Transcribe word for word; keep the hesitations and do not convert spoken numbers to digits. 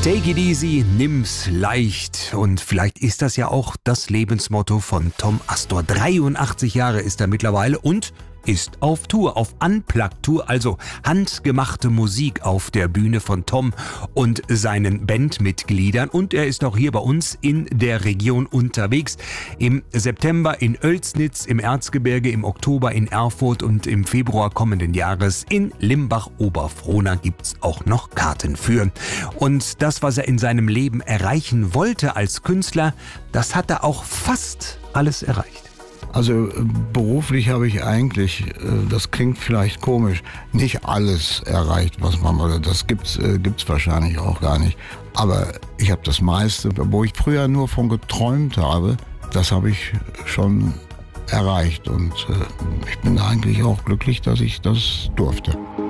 Take it easy, nimm's leicht. Und vielleicht ist das ja auch das Lebensmotto von Tom Astor. dreiundachtzig Jahre ist er mittlerweile und ist auf Tour, auf Unplugged-Tour, also handgemachte Musik auf der Bühne von Tom und seinen Bandmitgliedern. Und er ist auch hier bei uns in der Region unterwegs. Im September in Oelsnitz, im Erzgebirge, im Oktober in Erfurt und im Februar kommenden Jahres in Limbach-Oberfrohna gibt's auch noch Karten für. Und das, was er in seinem Leben erreichen wollte als Künstler, das hat er auch fast alles erreicht. Also beruflich habe ich eigentlich, das klingt vielleicht komisch, nicht alles erreicht, was man wollte. Das gibt's, gibt's wahrscheinlich auch gar nicht. Aber ich habe das meiste, wo ich früher nur von geträumt habe, das habe ich schon erreicht. Und ich bin eigentlich auch glücklich, dass ich das durfte.